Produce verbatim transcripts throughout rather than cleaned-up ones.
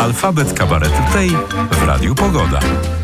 Alfabet kabaretu tej w Radiu Pogoda.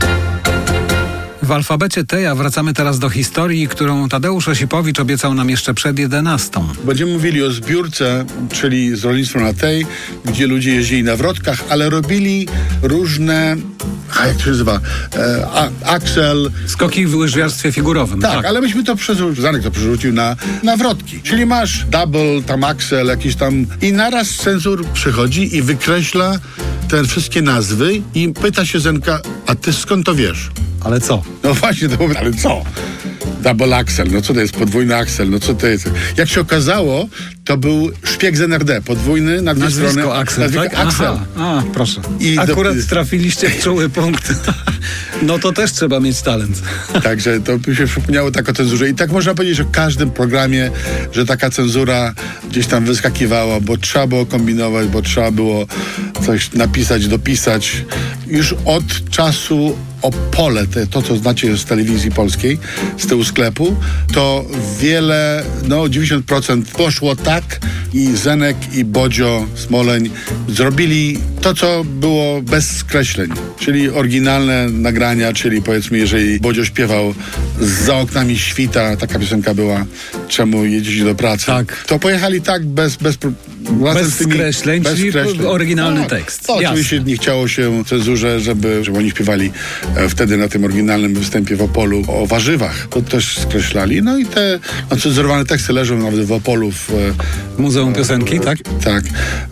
W alfabecie Teja wracamy teraz do historii, którą Tadeusz Osipowicz obiecał nam jeszcze przed jedenastą. Będziemy mówili o zbiórce, czyli z rolnictwem na tej, gdzie ludzie jeździli na wrotkach, ale robili różne, a jak to się nazywa, e, a, aksel. Skoki w łyżwiarstwie figurowym. Tak, Tak, ale myśmy to przerzucili, Zanek to przerzucił na, na wrotki. Czyli masz double, tam aksel, jakiś tam i naraz cenzur przychodzi i wykreśla te wszystkie nazwy i pyta się Zenka, a ty skąd to wiesz? Ale co? No właśnie, to mówię, ale co? Double axel, no co to jest? Podwójny axel, no co to jest? Jak się okazało, to był szpieg z N R D, podwójny, na dwie Nazwisko strony. Axel, nazwisko tak? Axel. Aha, a, proszę. I Akurat do- trafiliście w czuły punkt. No to też trzeba mieć talent. Także to by się przypomniało tak o cenzurze. I tak można powiedzieć o każdym programie, że taka cenzura gdzieś tam wyskakiwała, bo trzeba było kombinować, bo trzeba było coś napisać, dopisać. Już od czasu Opole, te, to co znacie z telewizji polskiej, z tyłu sklepu, to wiele, no dziewięćdziesiąt procent poszło tak i Zenek i Bodzio Smoleń zrobili to, co było bez skreśleń, czyli oryginalne nagrania, czyli powiedzmy, jeżeli Bodzio śpiewał Za oknami świta, taka piosenka była, czemu jedziecie do pracy, Tak. to pojechali tak bez, bez, razem Bez z tymi- skreśleń, bez czyli skreśleń. oryginalny Tak. tekst. To Jasne. oczywiście nie chciało się cenzurze, żeby, żeby oni śpiewali e, wtedy na tym oryginalnym występie w Opolu o warzywach. To też skreślali. No i te ocenzurowane teksty leżą nawet w Opolu. W, W Muzeum Piosenki, tak? tak.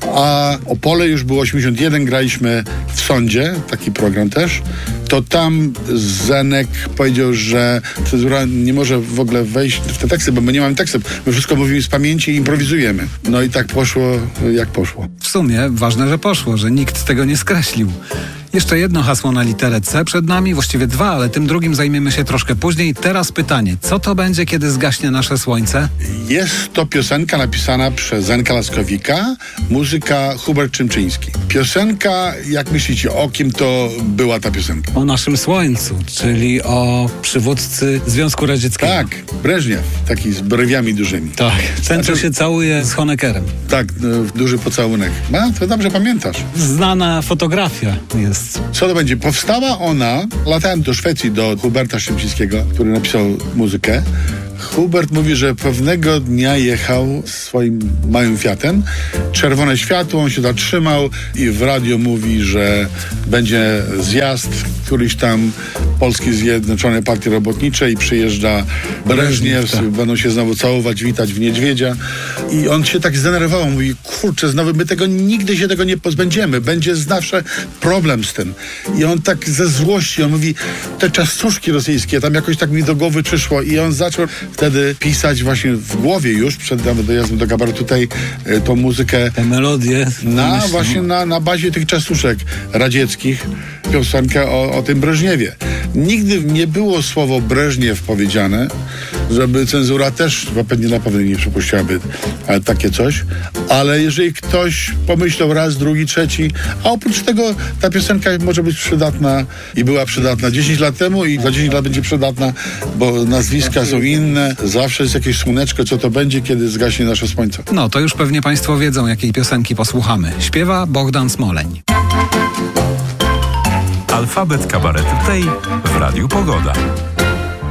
A Opole już było osiemdziesiąt jeden, graliśmy w sądzie, taki program też. To tam Zenek powiedział, że cenzura nie może w ogóle wejść w te teksty, bo my nie mamy tekstów. My wszystko mówimy z pamięci i improwizujemy. No i tak poszło, jak poszło. W sumie ważne, że poszło, że nikt tego nie skreślił. Jeszcze jedno hasło na literę C przed nami, właściwie dwa, ale tym drugim zajmiemy się troszkę później. Teraz pytanie, co to będzie, kiedy zgaśnie nasze słońce? Jest to piosenka napisana przez Zenka Laskowika, muzyka Hubert Czymczyński. Piosenka, jak myślicie, o kim to była ta piosenka? O naszym słońcu, czyli o przywódcy Związku Radzieckiego. Tak, Breżniew, taki z brwiami dużymi. Tak. Ten, co Znaczy- się całuje z Honeckerem. Tak, no, duży pocałunek. No, to dobrze pamiętasz. Znana fotografia jest. Co to będzie? Powstała ona, latałem do Szwecji, do Huberta Szymczyńskiego, który napisał muzykę. Hubert mówi, że pewnego dnia jechał swoim małym Fiatem, czerwone światło, on się zatrzymał i w radio mówi, że będzie zjazd któryś tam Polskiej Zjednoczonej Partii Robotniczej, przyjeżdża Breżniew, tak. będą się znowu całować, witać w niedźwiedzia. I on się tak zdenerwował, mówi, kurczę, znowu my tego nigdy się tego nie pozbędziemy, będzie zawsze problem z tym. I on tak ze złości, on mówi, te czaszczuszki rosyjskie, tam jakoś tak mi do głowy przyszło i on zaczął wtedy pisać właśnie w głowie już, przed nawet dojazdem do kabaretu tutaj, y, tą muzykę Te melodie. na myślę, właśnie na, na bazie tych czaszczuszek radzieckich, piosenkę o, o tym Breżniewie. Nigdy nie było słowo Breżniew powiedziane, żeby cenzura też chyba pewnie na pewno nie przypuściłaby e, takie coś, ale jeżeli ktoś pomyślał raz, drugi, trzeci, a oprócz tego ta piosenka może być przydatna i była przydatna dziesięć lat temu i za dziesięć lat będzie przydatna, bo nazwiska są inne, zawsze jest jakieś słoneczko, co to będzie, kiedy zgaśnie nasze słońce. No to już pewnie Państwo wiedzą, jakiej piosenki posłuchamy. Śpiewa Bogdan Smoleń. Alfabet kabaretu tej w Radiu Pogoda.